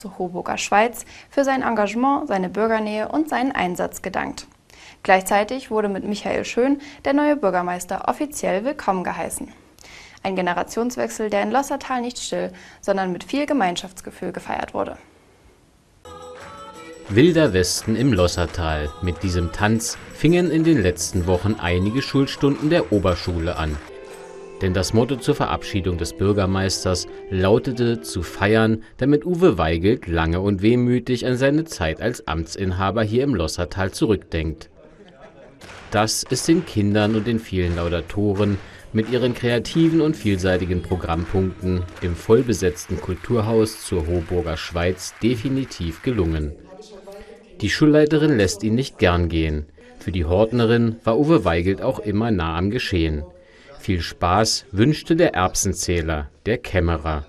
zur Hoburger Schweiz für sein Engagement, seine Bürgernähe und seinen Einsatz gedankt. Gleichzeitig wurde mit Michael Schön der neue Bürgermeister offiziell willkommen geheißen. Ein Generationswechsel, der in Lossertal nicht still, sondern mit viel Gemeinschaftsgefühl gefeiert wurde. Wilder Westen im Lossertal. Mit diesem Tanz fingen in den letzten Wochen einige Schulstunden der Oberschule an. Denn das Motto zur Verabschiedung des Bürgermeisters lautete: zu feiern, damit Uwe Weigelt lange und wehmütig an seine Zeit als Amtsinhaber hier im Lossertal zurückdenkt. Das ist den Kindern und den vielen Laudatoren mit ihren kreativen und vielseitigen Programmpunkten im vollbesetzten Kulturhaus zur Hoburger Schweiz definitiv gelungen. Die Schulleiterin lässt ihn nicht gern gehen. Für die Hortnerin war Uwe Weigelt auch immer nah am Geschehen. Viel Spaß wünschte der Erbsenzähler, der Kämmerer.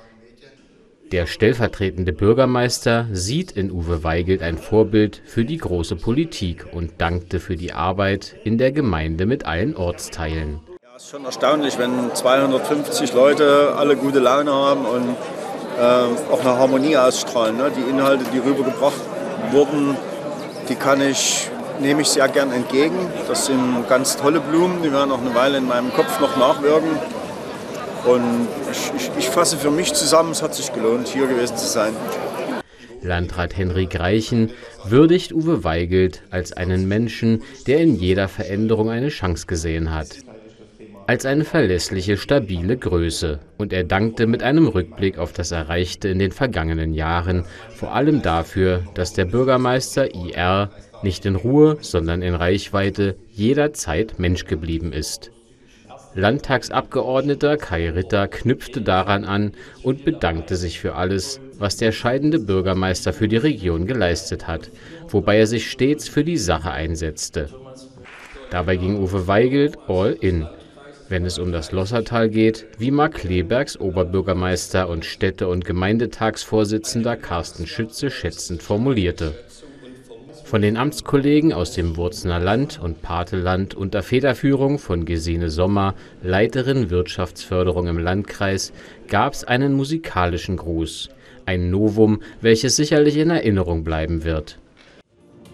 Der stellvertretende Bürgermeister sieht in Uwe Weigelt ein Vorbild für die große Politik und dankte für die Arbeit in der Gemeinde mit allen Ortsteilen. Ja, es ist schon erstaunlich, wenn 250 Leute alle gute Laune haben und auch eine Harmonie ausstrahlen. Ne? Die Inhalte, die rübergebracht wurden, nehme ich sehr gern entgegen. Das sind ganz tolle Blumen, die werden auch eine Weile in meinem Kopf noch nachwirken. Und ich fasse für mich zusammen, es hat sich gelohnt, hier gewesen zu sein. Landrat Henrik Reichen würdigt Uwe Weigelt als einen Menschen, der in jeder Veränderung eine Chance gesehen hat. Als eine verlässliche, stabile Größe. Und er dankte mit einem Rückblick auf das Erreichte in den vergangenen Jahren, vor allem dafür, dass der Bürgermeister IR nicht in Ruhe, sondern in Reichweite jederzeit Mensch geblieben ist. Landtagsabgeordneter Kai Ritter knüpfte daran an und bedankte sich für alles, was der scheidende Bürgermeister für die Region geleistet hat, wobei er sich stets für die Sache einsetzte. Dabei ging Uwe Weigelt all in, wenn es um das Lossertal geht, wie Mark Klebergs Oberbürgermeister und Städte- und Gemeindetagsvorsitzender Carsten Schütze schätzend formulierte. Von den Amtskollegen aus dem Wurzener Land und Pateland unter Federführung von Gesine Sommer, Leiterin Wirtschaftsförderung im Landkreis, gab es einen musikalischen Gruß. Ein Novum, welches sicherlich in Erinnerung bleiben wird.